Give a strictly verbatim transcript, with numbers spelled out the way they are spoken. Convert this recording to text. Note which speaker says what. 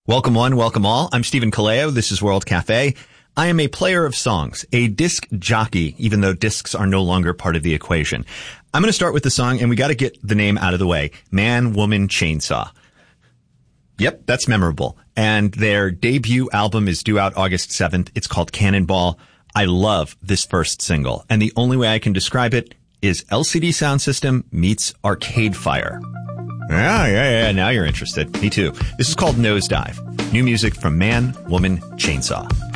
Speaker 1: Welcome one, welcome all. I'm Stephen Kaleo. This is World Cafe. I am a player of songs, a disc jockey, even though discs are no longer part of the equation. I'm going to start with the song, and we got to get the name out of the way. Man, Woman, Chainsaw. Yep, that's memorable. And their debut album is due out August seventh. It's called Cannonball. I love this first single, and the only way I can describe it is L C D Soundsystem meets Arcade Fire. Yeah, yeah, yeah. Now you're interested. Me too. This is called Nosedive. New music from Man, Woman, Chainsaw.